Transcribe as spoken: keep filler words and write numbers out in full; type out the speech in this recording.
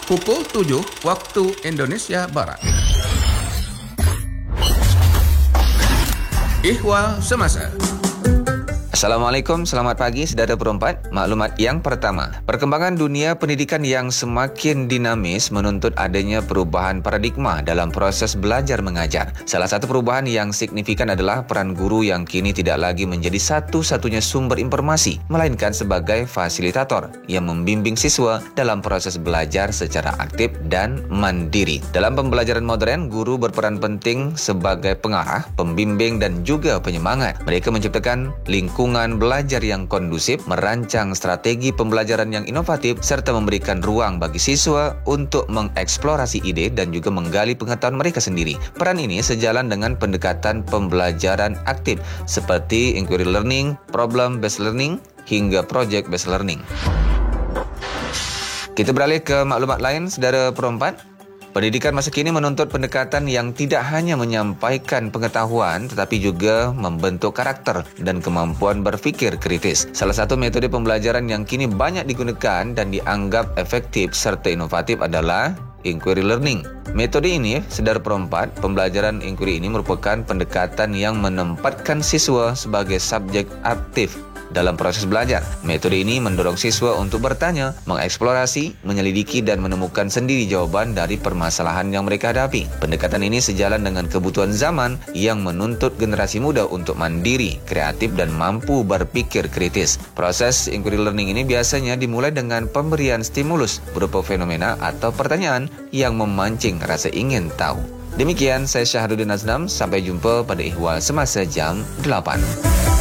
pukul tujuh waktu Indonesia Barat. Ihwal Semasa. Assalamualaikum, selamat pagi saudara perempat. Maklumat yang pertama, perkembangan dunia pendidikan yang semakin dinamis menuntut adanya perubahan paradigma dalam proses belajar mengajar. Salah satu perubahan yang signifikan adalah peran guru yang kini tidak lagi menjadi satu-satunya sumber informasi, melainkan sebagai fasilitator yang membimbing siswa dalam proses belajar secara aktif dan mandiri. Dalam pembelajaran modern, guru berperan penting sebagai pengarah, pembimbing dan juga penyemangat. Mereka menciptakan lingkungan belajar yang kondusif, merancang strategi pembelajaran yang inovatif, serta memberikan ruang bagi siswa untuk mengeksplorasi ide dan juga menggali pengetahuan mereka sendiri. Peran ini sejalan dengan pendekatan pembelajaran aktif seperti inquiry learning, problem based learning, hingga project based learning. Kita beralih ke maklumat lain, saudara perempat. Pendidikan masa kini menuntut pendekatan yang tidak hanya menyampaikan pengetahuan tetapi juga membentuk karakter dan kemampuan berfikir kritis. Salah satu metode pembelajaran yang kini banyak digunakan dan dianggap efektif serta inovatif adalah inquiry learning. Metode ini, saudara perempat, pembelajaran inquiry ini merupakan pendekatan yang menempatkan siswa sebagai subjek aktif dalam proses belajar. Metode ini mendorong siswa untuk bertanya, mengeksplorasi, menyelidiki dan menemukan sendiri jawaban dari permasalahan yang mereka hadapi. Pendekatan ini sejalan dengan kebutuhan zaman yang menuntut generasi muda untuk mandiri, kreatif dan mampu berpikir kritis. Proses inquiry learning ini biasanya dimulai dengan pemberian stimulus berupa fenomena atau pertanyaan yang memancing rasa ingin tahu. Demikian, saya Syahrudin Aznam. Sampai jumpa pada Ihwal Semasa jam delapan.